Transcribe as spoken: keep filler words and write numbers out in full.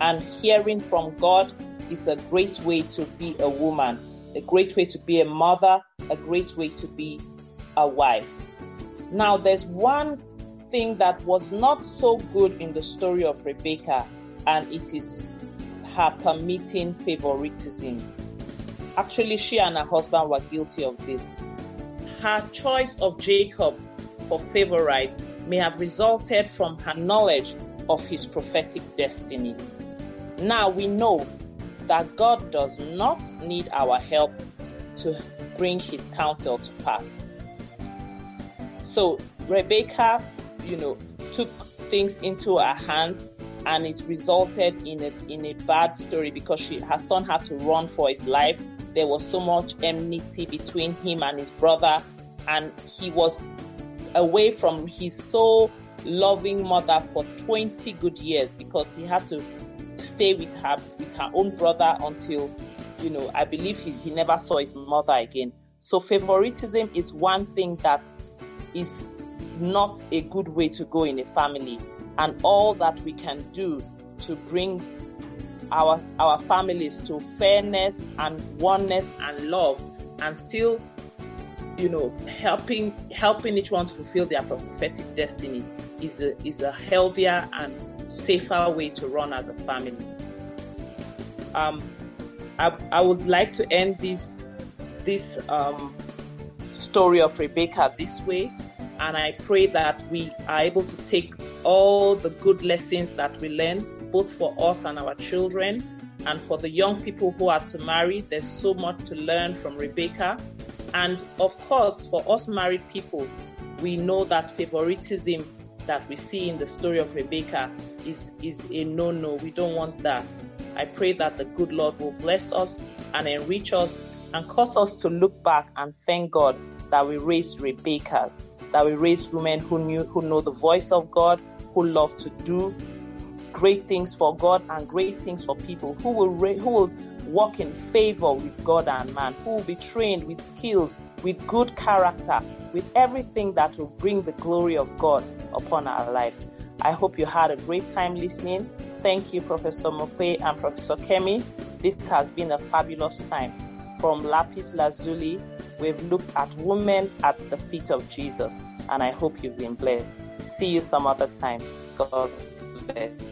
And hearing from God is a great way to be a woman, a great way to be a mother, a great way to be a wife. Now, there's one thing that was not so good in the story of Rebecca, and it is her permitting favoritism. Actually, she and her husband were guilty of this. Her choice of Jacob for favorite may have resulted from her knowledge of his prophetic destiny. Now we know that God does not need our help to bring his counsel to pass. So Rebecca, you know, took things into her hands, and it resulted in a in a bad story because she her son had to run for his life. There was so much enmity between him and his brother, and he was away from his so loving mother for twenty good years because he had to stay with her with her own brother until, you know, I believe he, he never saw his mother again. So favoritism is one thing that is not a good way to go in a family, and all that we can do to bring our our families to fairness and oneness and love, and still, you know, helping helping each one to fulfill their prophetic destiny is a is a healthier and safer way to run as a family. Um, I I would like to end this this um story of Rebecca this way, and I pray that we are able to take all the good lessons that we learn, both for us and our children, and for the young people who are to marry. There's so much to learn from Rebecca. And of course, for us married people, we know that favoritism that we see in the story of Rebecca is, is a no-no. We don't want that. I pray that the good Lord will bless us and enrich us and cause us to look back and thank God that we raised Rebeccas, that we raised women who knew, who know the voice of God, who love to do great things for God and great things for people, who will ra- who will walk in favor with God and man, who will be trained with skills, with good character, with everything that will bring the glory of God upon our lives. I hope you had a great time listening. Thank you, Professor Mokwe and Professor Kemi. This has been a fabulous time. From Lapis Lazuli, we've looked at women at the feet of Jesus, and I hope you've been blessed. See you some other time. God bless.